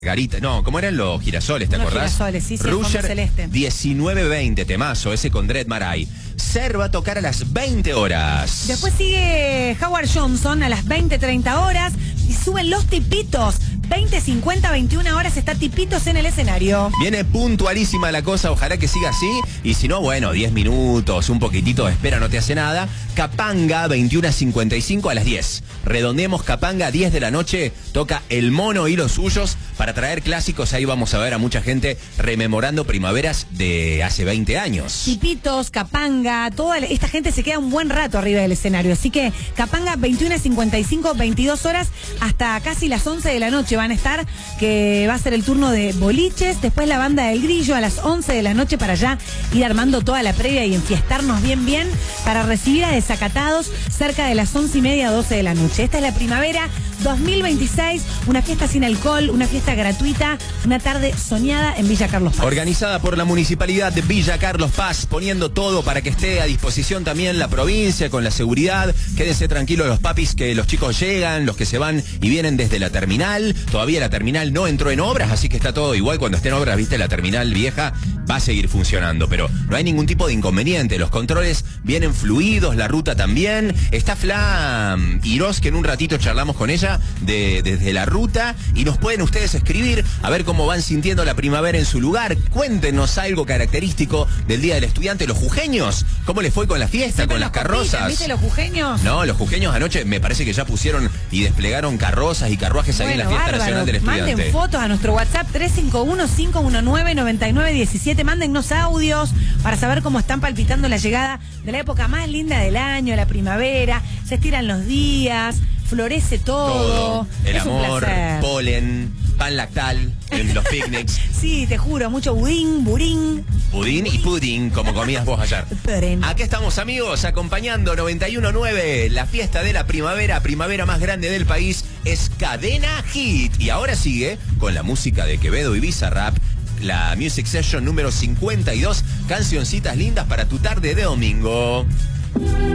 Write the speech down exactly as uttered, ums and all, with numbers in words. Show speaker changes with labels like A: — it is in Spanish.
A: Garita, no, ¿cómo eran los girasoles? ¿Te
B: Unos
A: acordás?
B: girasoles, sí, sí, el
A: Ruger
B: fondo celeste.
A: diecinueve veinte, temazo, ese con Dread Marai. Ser va a tocar a las veinte horas.
B: Después sigue Howard Johnson a las veinte treinta horas y suben los tipitos. veinte cincuenta, veintiuna horas está Tipitos en el escenario.
A: Viene puntualísima la cosa, ojalá que siga así. Y si no, bueno, diez minutos, un poquitito de espera, no te hace nada. Capanga, veintiuna cincuenta y cinco a las diez. Redondeemos Capanga, diez de la noche. Toca El Mono y los suyos para traer clásicos. Ahí vamos a ver a mucha gente rememorando primaveras de hace veinte años.
B: Tipitos, Capanga, toda esta gente se queda un buen rato arriba del escenario. Así que Capanga, veintiuna cincuenta y cinco, veintidós horas hasta casi las once de la noche van a estar, que va a ser el turno de boliches. Después la banda del Grillo a las once de la noche para ya ir armando toda la previa y enfiestarnos bien bien para recibir a Desacatados cerca de las once y media, doce de la noche. Esta es la primavera dos mil veintiséis, una fiesta sin alcohol, una fiesta gratuita, una tarde soñada en Villa Carlos Paz.
A: Organizada por la Municipalidad de Villa Carlos Paz, poniendo todo para que esté a disposición también la provincia con la seguridad. Quédense tranquilos los papis, que los chicos llegan, los que se van y vienen desde la terminal. Todavía la terminal no entró en obras, así que está todo igual. Cuando esté en obras, viste, la terminal vieja va a seguir funcionando, pero no hay ningún tipo de inconveniente. Los controles vienen fluidos, la ruta también. Está Flam Iros, que en un ratito charlamos con ella de, desde la ruta, y nos pueden ustedes escribir a ver cómo van sintiendo la primavera en su lugar. Cuéntenos algo característico del Día del Estudiante. Los jujeños, ¿cómo les fue con la fiesta,
B: Siempre
A: con las
B: compiten,
A: carrozas?
B: ¿Viste los jujeños?
A: No, los jujeños anoche me parece que ya pusieron y desplegaron carrozas y carruajes ahí
B: Bueno,
A: en la Fiesta
B: bárbaro.
A: Nacional del Estudiante.
B: Manden fotos a nuestro WhatsApp tres cinco uno, cinco uno nueve, nueve nueve uno siete. Mándennos audios para saber cómo están palpitando la llegada de la época más linda del año, la primavera. Se estiran los días, florece todo.
A: Todo. El
B: Es un
A: amor,
B: placer.
A: polen, pan lactal en los picnics.
B: Sí, te juro, mucho budín, burín.
A: Budín y pudding, como comías vos ayer.
B: Pudding.
A: Aquí estamos, amigos, acompañando noventa y uno nueve, la fiesta de la primavera, primavera más grande del país, es Cadena Hit. Y ahora sigue con la música de Quevedo y Bizarrap, la Music Session número cincuenta y dos, cancioncitas lindas para tu tarde de domingo.